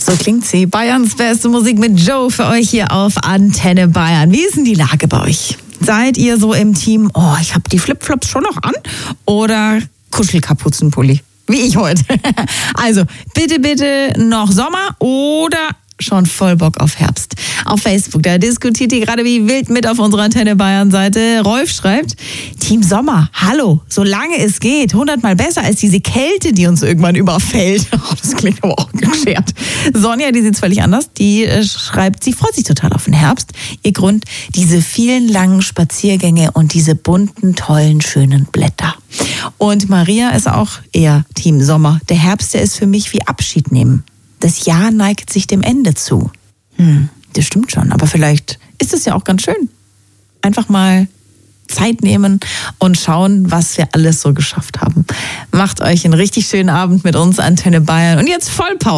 So klingt sie. Bayerns beste Musik mit Joe für euch hier auf Antenne Bayern. Wie ist denn die Lage bei euch? Seid ihr so im Team, ich habe die Flipflops schon noch an? Oder Kuschelkapuzenpulli? Wie ich heute. Also, bitte noch Sommer oder schon voll Bock auf Herbst. Auf Facebook, da diskutiert ihr gerade wie wild mit auf unserer Antenne Bayern Seite. Rolf schreibt, Team Sommer, hallo, solange es geht, 100-mal besser als diese Kälte, die uns irgendwann überfällt. Das klingt aber auch geschert. Sonja, die sieht's völlig anders, die schreibt, sie freut sich total auf den Herbst. Ihr Grund, diese vielen langen Spaziergänge und diese bunten, tollen, schönen Blätter. Und Maria ist auch eher Team Sommer. Der Herbst, der ist für mich wie Abschied nehmen. Das Jahr neigt sich dem Ende zu. Das stimmt schon, aber vielleicht ist es ja auch ganz schön. Einfach mal Zeit nehmen und schauen, was wir alles so geschafft haben. Macht euch einen richtig schönen Abend mit uns, Antenne Bayern. Und jetzt Vollpause.